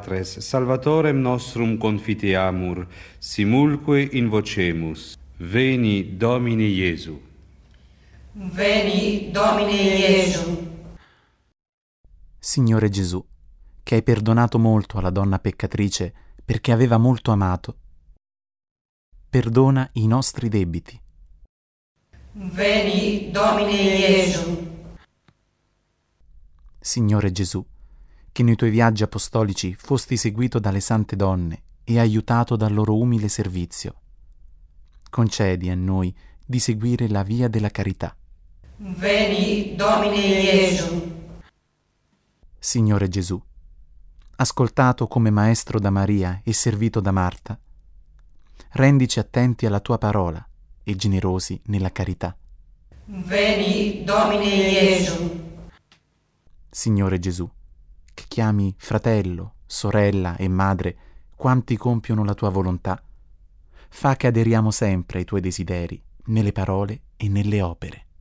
patres, salvatorem nostrum confiteamur, simulque invocemus. Veni, Domine Iesu. Veni, Domine Iesu. Signore Gesù, che hai perdonato molto alla donna peccatrice perché aveva molto amato, perdona i nostri debiti. Veni, Domine Iesu. Signore Gesù, che nei tuoi viaggi apostolici fosti seguito dalle sante donne e aiutato dal loro umile servizio, concedi a noi di seguire la via della carità. Veni, Domine Iesu. Signore Gesù, ascoltato come maestro da Maria e servito da Marta, rendici attenti alla tua parola e generosi nella carità. Veni, Domine Iesu. Signore Gesù, che chiami fratello, sorella e madre quanti compiono la tua volontà, fa che aderiamo sempre ai tuoi desideri, nelle parole e nelle opere.